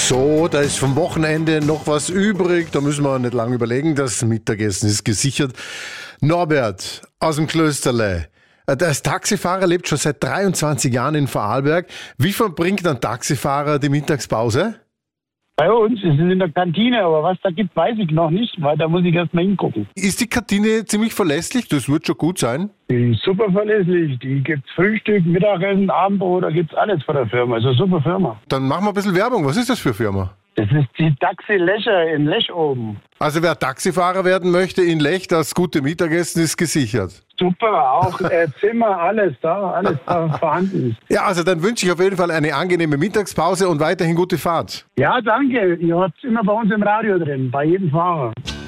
So, da ist vom Wochenende noch was übrig. Da müssen wir nicht lange überlegen. Das Mittagessen ist gesichert. Norbert aus dem Klösterle. Als Taxifahrer lebt schon seit 23 Jahren in Vorarlberg. Wie verbringt ein Taxifahrer die Mittagspause? Bei uns ist es in der Kantine, aber was da gibt, weiß ich noch nicht, weil da muss ich erst mal hingucken. Ist die Kantine ziemlich verlässlich? Das wird schon gut sein. Die ist super verlässlich. Die gibt's Frühstück, Mittagessen, Abendbrot, da gibt's alles von der Firma. Also super Firma. Dann machen wir ein bisschen Werbung. Was ist das für eine Firma? Das ist die Taxi Lecher in Lech oben. Also wer Taxifahrer werden möchte in Lech, das gute Mittagessen ist gesichert. Super, auch Zimmer, alles da vorhanden. Ja, also dann wünsche ich auf jeden Fall eine angenehme Mittagspause und weiterhin gute Fahrt. Ja, danke. Ihr habt's immer bei uns im Radio drin, bei jedem Fahrer.